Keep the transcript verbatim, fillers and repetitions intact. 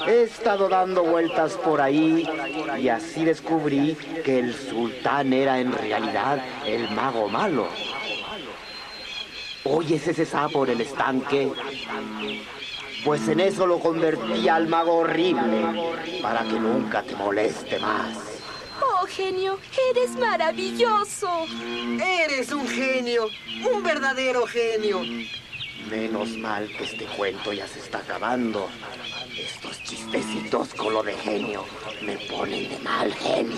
He estado dando vueltas por ahí y así descubrí que el sultán era en realidad el mago malo. ¿Oyes ese sapo en el estanque? Pues en eso lo convertí al mago horrible, para que nunca te moleste más. Oh, genio, eres maravilloso. Eres un genio, un verdadero genio. Menos mal que este cuento ya se está acabando. Estos chistecitos con lo de genio me ponen de mal genio.